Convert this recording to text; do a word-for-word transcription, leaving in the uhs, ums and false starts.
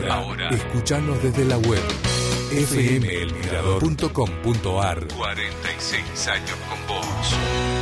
Ahora, Ahora. Escuchanos desde la web f m el mirador punto com punto a r. cuarenta y seis años con vos.